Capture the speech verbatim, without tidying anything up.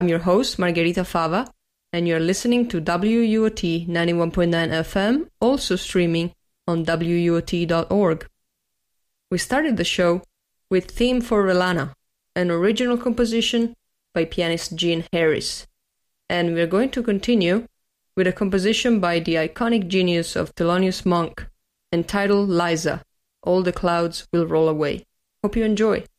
I'm your host, Margherita Fava, and you're listening to W U O T ninety-one point nine F M, also streaming on W U O T dot org. We started the show with Theme for Relana, an original composition by pianist Gene Harris, and we're going to continue with a composition by the iconic genius of Thelonious Monk, entitled Liza, All the Clouds Will Roll Away. Hope you enjoy.